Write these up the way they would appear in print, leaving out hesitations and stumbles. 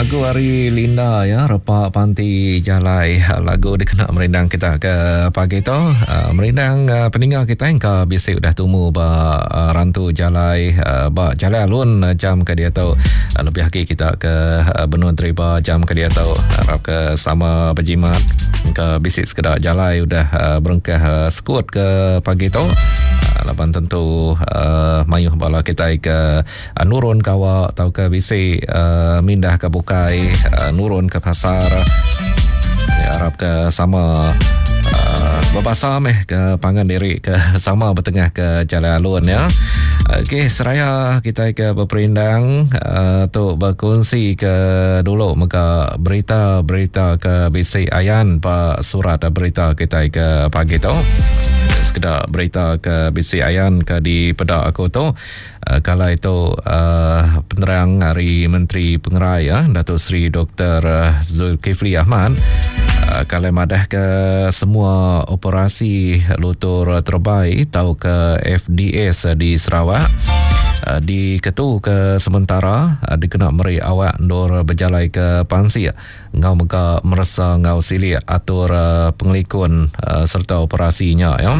Lagu Ari Linda ya, Repak Panti Jalai. Lagu dikena merindang kita ke pagi tu. Merindang peninggal kita yang ke bisik dah tumu ba rantu Jalai ba Jalai alun jam ke dia tu. Lebih lagi kita ke benua Driba jam ke dia tu. Harap ke sama berjimat ke bisik sekedar Jalai udah berengkah skut ke pagi tu. Lapan tentu mayuh bala kita ke nurun kawa atau ke bisik mindah ke bukai, nurun ke pasar. Ya, harap ke sama berbahasa ke pangan diri ke sama bertengah ke jalan alun ya. Okey, seraya kita ke berperindang untuk berkongsi ke dulu maka berita-berita ke bisik ayan pa surat berita kita ke pagi tu. Sekedar berita ke bisik ayan ke di pedak aku tu. Kala itu penerang Hari Menteri Pengerai ya, Datuk Seri Dr. Zulkifli Ahmad kalau madah ke semua operasi lutur terbaik tau ke FDS di Sarawak di ketu ke sementara dikena meri awak ndor berjalai ke pansi ngau mega merasa ngau sili atur pengelikun serta operasinya ya.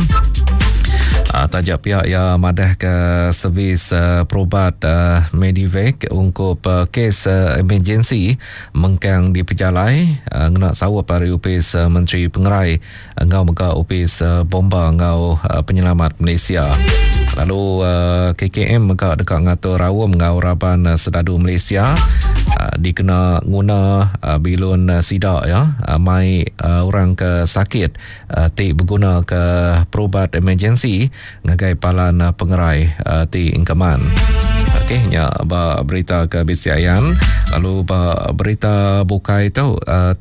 Tajak pihak yang madah ke servis perubat Medivac untuk kes emergency mengkang di pejalai ngena sawa pari upis Menteri Pengerai ngau mega upis bomba ngau penyelamat Malaysia. Lalu KKM mega dekat ngatur rawum ngau raban sedadu Malaysia dikena guna bilun sidak ya mai orang ke sakit ti berguna ke perubat emergency ngagai palan pengerai ti ingkaman. Okey, nya ba berita ke BCIan. Lalu ba berita bukai tu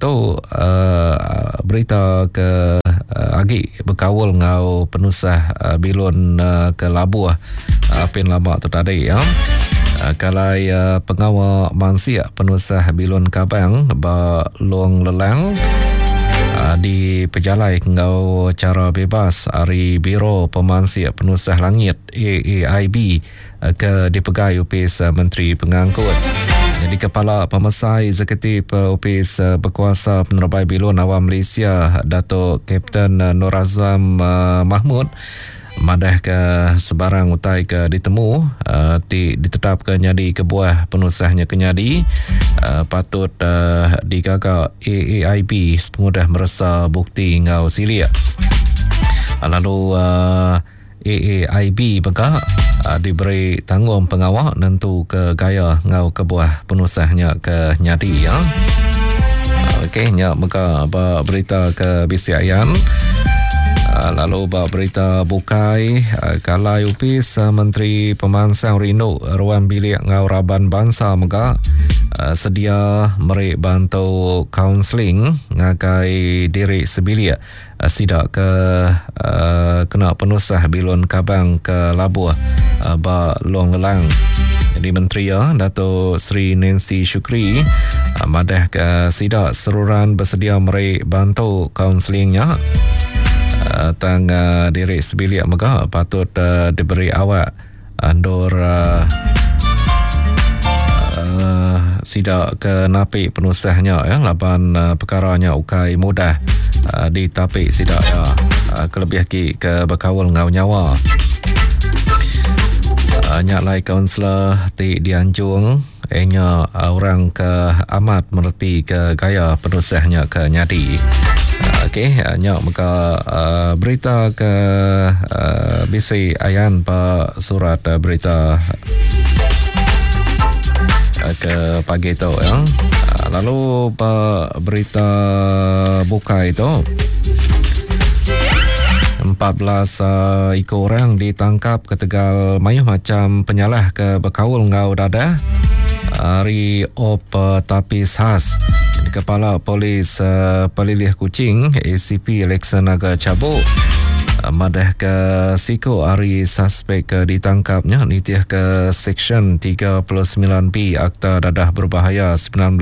berita ke agi berkawal ngau penusah bilun ke Labuh pin lama tu tadi ya. Kalai pengawal mansia penusah bilun kabang ba long lelang di pejalai ngau cara bebas Hari Biro Pemansia Penusah Langit AAIB ke dipegai upis Menteri Pengangkut. Jadi Kepala Pemesai Eksekutif Upis Berkuasa Penerobai Bilun Awam Malaysia Datuk Kapten Nur Azam Mahmud madah ke sebarang utai ke ditemu ditetap ke nyadi kebuah penusahnya ke nyadi patut digagak AAIB semudah merasa bukti ngau silia. Lalu AAIB maka diberi tanggung pengawal nentu ke gaya ngau kebuah penusahnya ke nyadi ya. Okey, nya maka berita ke BCIan. Lalu berita bukai kalai upis Menteri Pemansang Rindu ruang bilik ngau raban bangsa mega sedia meri bantu kaunseling ngagai diri sebilia sidak ke kena penusah bilun kabang ke Labuh ba long lelang. Jadi Menteri Datuk Seri Nancy Shukri madah ke sidak seruran bersedia meri bantu kaunselingnya tang diri sebilik mega patut diberi awak andor sidak ke napi penusahnya ya laban perkaranya ukai mudah ditapik sidak ya kelebih ki ke berkawal ngau nyawa. Nyaklai kaunselor ti dianjung enya orang ke amat merti ke gaya penusahnya ke nyadi. Okey, nyak muka berita ke BC Ayan pa surat berita ke pagi tu ya. Lalu pa berita buka itu 14 ikut orang ditangkap ke Tegal mayuh macam penyalah ke berkawul ngau dadah Hari Op Tapis Khas. Kepala Polis Pelilih Kuching ACP Laksanaga Cabuk madah ke siko hari suspek ditangkapnya nitih ke Seksyen 39B Akta Dadah Berbahaya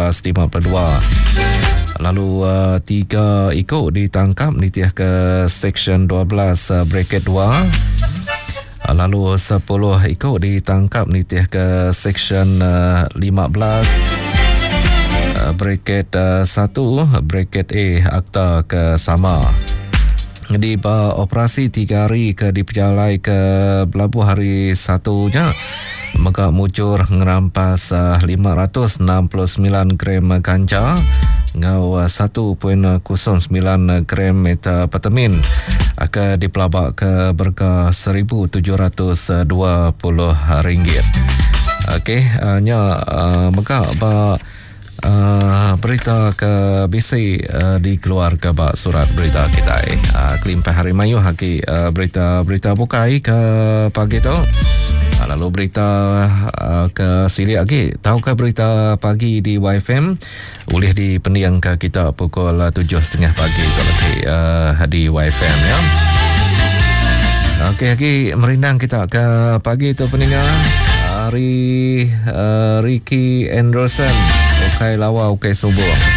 1952. Lalu 3 ikut ditangkap nitih ke Seksyen 12 Bracket 2. Lalu 10 ikut ditangkap nitih ke Seksyen 15 bracket 1, bracket A akta ke sama. Di operasi 3 hari ke diperjalai ke Belabu hari 1-nya, maka mucur ngerampas 569 gram ganja ngau 1.09 gram metapetamin akan dipelabak ke berkah RM1,720. Okey, maka berita ke BC dikeluarkan bak surat berita kita Kelimpah Hari Mayu haki berita bukai ke pagi tu. Lalu berita ke sili lagi. Tahukah berita pagi di YFM boleh dipendiang ke kita pukul 7.30 pagi di YFM ya. Okey, lagi merindang kita ke pagi tu pendengar. Ricky Anderson, Ukai Lawa, Ukai Subuh.